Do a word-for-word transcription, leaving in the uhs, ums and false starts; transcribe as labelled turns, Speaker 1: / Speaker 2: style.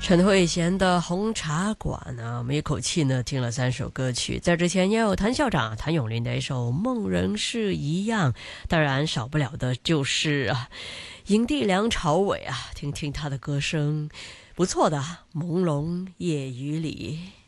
Speaker 1: 陈慧娴的《紅茶館》啊，我們一口氣呢聽了三首歌曲，在之前也有譚校長譚詠麟的一首《夢仍是一樣》，當然少不了的就是啊影帝梁朝偉啊，聽聽他的歌聲，不錯的，朦朧夜雨裡。